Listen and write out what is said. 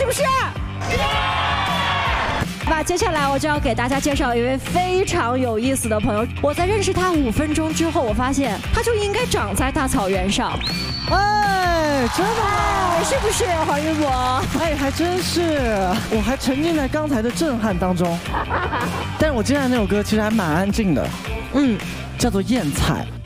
是不是？那接下来我就要给大家介绍一位非常有意思的朋友。我在认识他5分钟之后，我发现他就应该长在大草原上。 哎，真的吗？是不是黄云博？ 哎，还真是，我还沉浸在刚才的震撼当中。但是我接下来那首歌其实还蛮安静的，叫做《艳彩》。